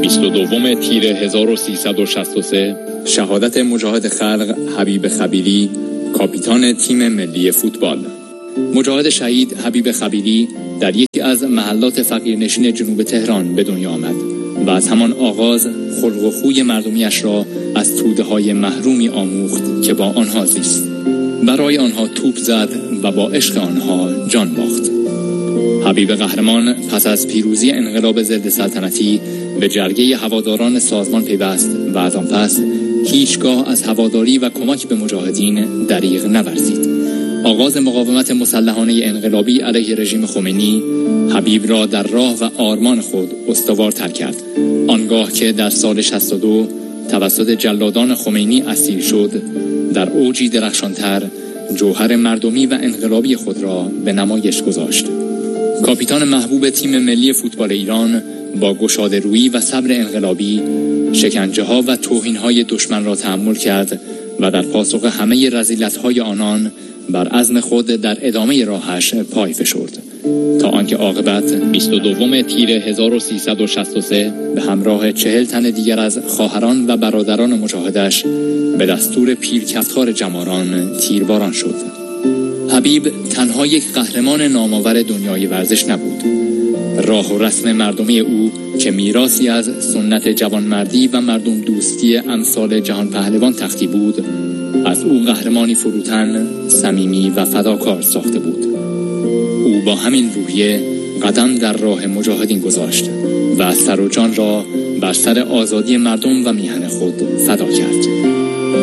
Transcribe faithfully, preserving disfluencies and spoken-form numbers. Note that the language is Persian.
بیست و دوم تیر هزار و سیصد و شصت و سه شهادت مجاهد خلق حبیب خبیری، کاپیتان تیم ملی فوتبال. مجاهد شهید حبیب خبیری در یکی از محلات فقیرنشین جنوب تهران به دنیا آمد و از همان آغاز خلق و خوی مردمیش را از توده‌های محرومی آموخت که با آنها زیست. برای آنها توپ زد و با عشق آنها جان باخت. حبیب قهرمان پس از پیروزی انقلاب ضد سلطنتی به جرگه هواداران سازمان پیوست و از آن پس هیچگاه از هواداری و کمک به مجاهدین دریغ نورزید. آغاز مقاومت مسلحانه انقلابی علیه رژیم خمینی حبیب را در راه و آرمان خود استوارتر کرد. آنگاه که در سال شصت و دو توسط جلادان خمینی اسیر شد، در اوجی درخشانتر جوهر مردمی و انقلابی خود را به نمایش گذاشت. کاپیتان محبوب تیم ملی فوتبال ایران با گشاده رویی و صبر انقلابی شکنجه ها و توهین های دشمن را تحمل کرد و در پاسخ همه رذیلت های آنان بر عزم خود در ادامه راهش پای فشرد تا آنکه عاقبت بیست و دوم تیر هزار و سیصد و شصت و سه به همراه چهل تن دیگر از خواهران و برادران مجاهدش به دستور پیرکفتار جماران تیرباران شد. حبیب تنها یک قهرمان نامآور دنیای ورزش نبود. راه و رسم مردمی او که میراثی از سنت جوانمردی و مردم دوستی امثال جهان پهلوان تختی بود، از او قهرمانی فروتن، صمیمی و فداکار ساخته بود. او با همین روحیه قدم در راه مجاهدین گذاشت و سر و جان را بر سر آزادی مردم و میهن خود فدا کرد.